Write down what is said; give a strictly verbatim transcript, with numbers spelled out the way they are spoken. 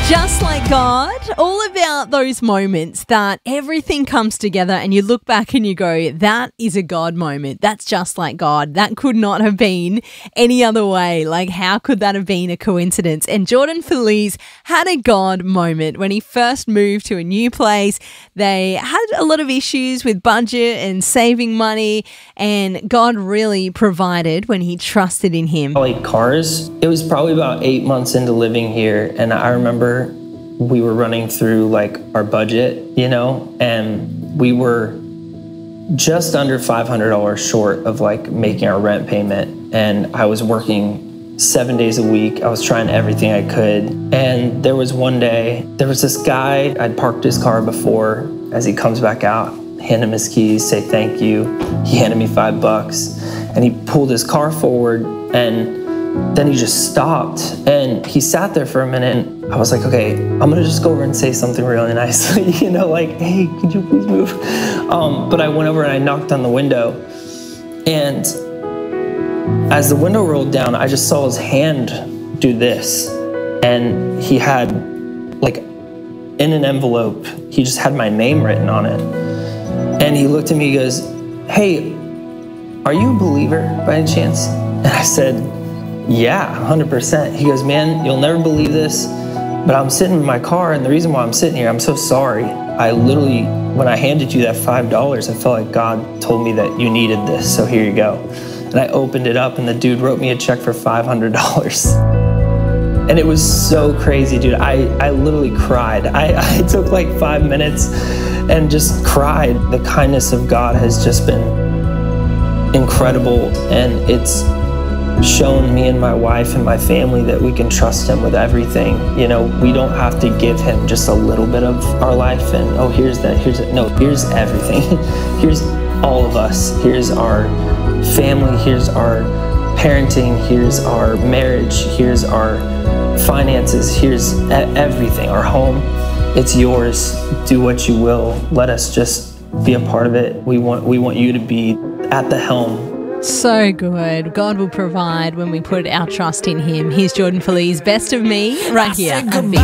Just like God, all about those moments that everything comes together and you look back and you go, that is a God moment. That's just like God. That could not have been any other way. Like, how could that have been a coincidence? And Jordan Feliz had a God moment when he first moved to a new place. They had a lot of issues with budget and saving money, and God really provided when he trusted in him. Like cars, it was probably about eight months into living here, and I remember we were running through like our budget, you know, and we were just under five hundred dollars short of like making our rent payment. And I was working seven days a week. I was trying everything I could. And there was one day, there was this guy, I'd parked his car before. As he comes back out, hand him his keys, say thank you. He handed me five bucks and he pulled his car forward, and then he just stopped and he sat there for a minute, and I was like, okay, I'm gonna just go over and say something really nicely, you know, like, hey, could you please move? Um, but I went over and I knocked on the window, and as the window rolled down, I just saw his hand do this, and he had, like, in an envelope, he just had my name written on it. And he looked at me, he goes, hey, are you a believer by any chance? And I said, yeah, one hundred percent. He goes, man, you'll never believe this, but I'm sitting in my car, and the reason why I'm sitting here, I'm so sorry. I literally, when I handed you that five dollars, I felt like God told me that you needed this, so here you go. And I opened it up, and the dude wrote me a check for five hundred dollars. And it was so crazy, dude. I, I literally cried. I, I took like five minutes and just cried. The kindness of God has just been incredible, and it's shown me and my wife and my family that we can trust him with everything. You know, we don't have to give him just a little bit of our life and, oh, here's that, here's it. No, here's everything. Here's all of us. Here's our family. Here's our parenting. Here's our marriage. Here's our finances. Here's everything, our home. It's yours. Do what you will. Let us just be a part of it. We want, we want you to be at the helm. So good. God will provide when we put our trust in him. Here's Jordan Feliz, Best of Me, right here at V